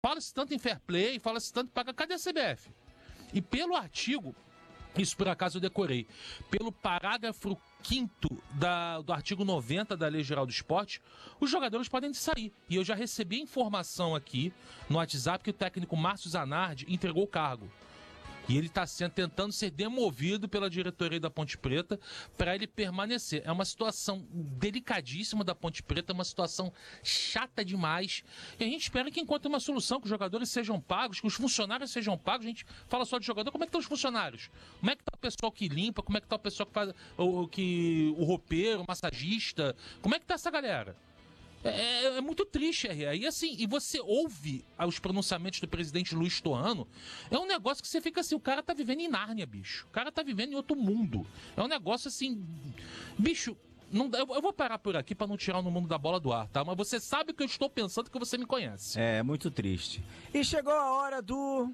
Fala-se tanto em fair play, fala-se tanto em pagar. Cadê a CBF? E pelo artigo, isso por acaso eu decorei, pelo parágrafo 5º do artigo 90 da Lei Geral do Esporte, os jogadores podem sair. E eu já recebi a informação aqui no WhatsApp que o técnico Márcio Zanardi entregou o cargo. E ele está tentando ser demovido pela diretoria da Ponte Preta para ele permanecer. É uma situação delicadíssima da Ponte Preta, uma situação chata demais. E a gente espera que encontre uma solução, que os jogadores sejam pagos, que os funcionários sejam pagos. A gente fala só de jogador, como é que estão os funcionários? Como é que está o pessoal que limpa? Como é que está o pessoal que faz o roupeiro, o massagista? Como é que está essa galera? É muito triste, R.A. E assim, e você ouve os pronunciamentos do presidente Luiz Toano, é um negócio que você fica assim, o cara tá vivendo em Nárnia, bicho. O cara tá vivendo em outro mundo. É um negócio assim, bicho, eu vou parar por aqui pra não tirar no mundo da bola do ar, tá? Mas você sabe o que eu estou pensando, que você me conhece. É, muito triste. E chegou a hora do...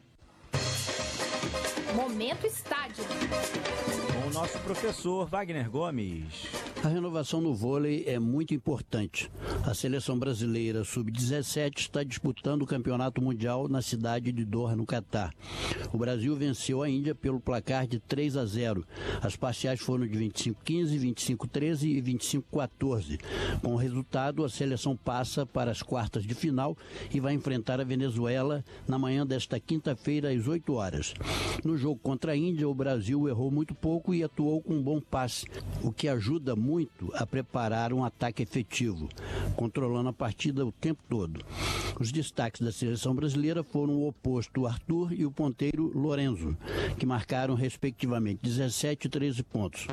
Momento Estádio. Com o nosso professor Wagner Gomes. A renovação no vôlei é muito importante. A seleção brasileira sub-17 está disputando o campeonato mundial na cidade de Doha, no Catar. O Brasil venceu a Índia pelo placar de 3-0. As parciais foram de 25-15, 25-13 e 25-14. Com o resultado, a seleção passa para as quartas de final e vai enfrentar a Venezuela na manhã desta quinta-feira às 8 horas. No jogo contra a Índia, o Brasil errou muito pouco e atuou com um bom passe, o que ajuda muito a preparar um ataque efetivo, controlando a partida o tempo todo. Os destaques da seleção brasileira foram o oposto Arthur e o ponteiro Lorenzo, que marcaram respectivamente 17 e 13 pontos.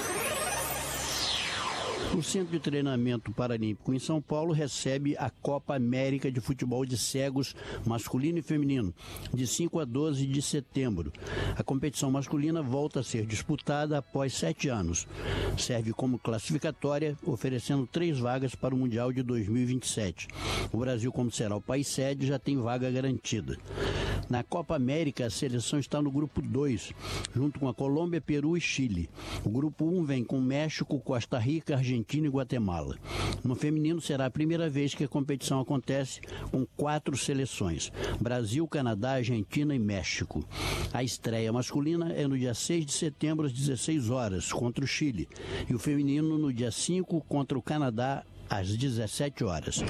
O Centro de Treinamento Paralímpico em São Paulo recebe a Copa América de Futebol de Cegos masculino e feminino, de 5 a 12 de setembro. A competição masculina volta a ser disputada após 7 anos. Serve como classificatória, oferecendo 3 vagas para o Mundial de 2027. O Brasil, como será o país sede, já tem vaga garantida. Na Copa América, a seleção está no grupo 2, junto com a Colômbia, Peru e Chile. O grupo 1 vem com México, Costa Rica, Argentina e Guatemala. No feminino, será a primeira vez que a competição acontece com 4 seleções: Brasil, Canadá, Argentina e México. A estreia masculina é no dia 6 de setembro, às 16 horas, contra o Chile. E o feminino no dia 5, contra o Canadá, às 17 horas.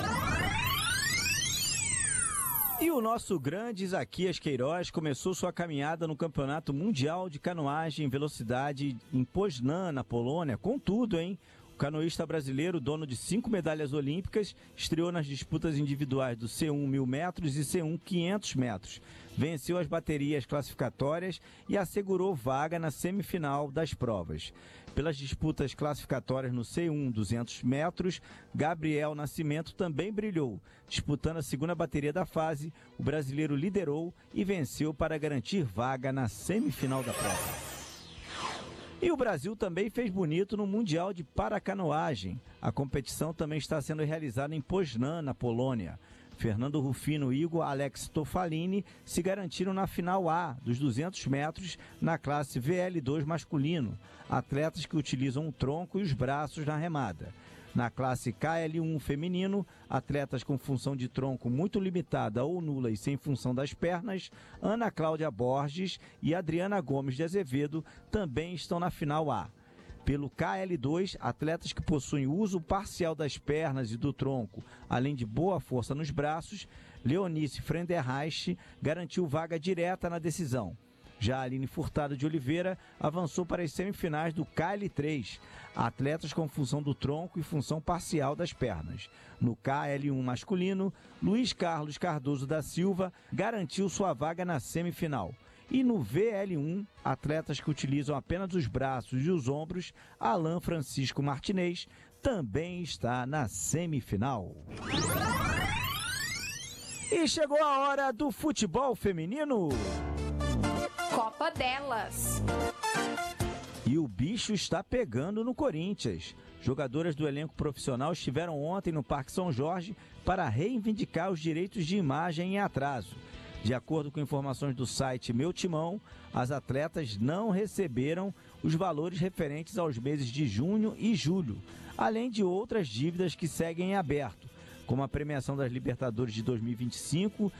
E o nosso grande Isaquias Queiroz começou sua caminhada no Campeonato Mundial de Canoagem em Velocidade em Poznan, na Polônia, com tudo, hein? O canoísta brasileiro, dono de 5 medalhas olímpicas, estreou nas disputas individuais do C1 1000 metros e C1 500 metros. Venceu as baterias classificatórias e assegurou vaga na semifinal das provas. Pelas disputas classificatórias no C1 200 metros, Gabriel Nascimento também brilhou. Disputando a segunda bateria da fase, o brasileiro liderou e venceu para garantir vaga na semifinal da prova. E o Brasil também fez bonito no Mundial de Paracanoagem. A competição também está sendo realizada em Poznan, na Polônia. Fernando Rufino e Igor Alex Tofalini se garantiram na final A dos 200 metros na classe VL2 masculino, atletas que utilizam o tronco e os braços na remada. Na classe KL1 feminino, atletas com função de tronco muito limitada ou nula e sem função das pernas, Ana Cláudia Borges e Adriana Gomes de Azevedo também estão na final A. Pelo KL2, atletas que possuem uso parcial das pernas e do tronco, além de boa força nos braços, Leonice Frenderreich garantiu vaga direta na decisão. Já a Aline Furtado de Oliveira avançou para as semifinais do KL3, atletas com função do tronco e função parcial das pernas. No KL1 masculino, Luiz Carlos Cardoso da Silva garantiu sua vaga na semifinal. E no VL1, atletas que utilizam apenas os braços e os ombros, Alain Francisco Martinez também está na semifinal. E chegou a hora do futebol feminino. Copa delas. E o bicho está pegando no Corinthians. Jogadoras do elenco profissional estiveram ontem no Parque São Jorge para reivindicar os direitos de imagem em atraso. De acordo com informações do site Meu Timão, as atletas não receberam os valores referentes aos meses de junho e julho, além de outras dívidas que seguem em aberto, como a premiação das Libertadores de 2025